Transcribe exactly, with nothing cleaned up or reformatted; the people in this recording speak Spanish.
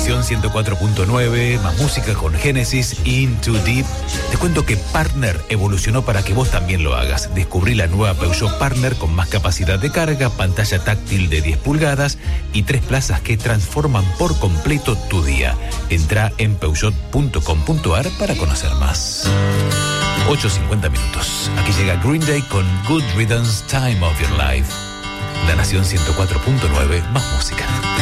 Nación ciento cuatro punto nueve, más música con Genesis, Into Deep. Te cuento que Partner evolucionó para que vos también lo hagas. Descubrí la nueva Peugeot Partner con más capacidad de carga, pantalla táctil de diez pulgadas y tres plazas que transforman por completo tu día. Entrá en peugeot punto com punto a r para conocer más. ocho cincuenta minutos. Aquí llega Green Day con Good Riddance, Time of Your Life. La Nación ciento cuatro punto nueve, más música.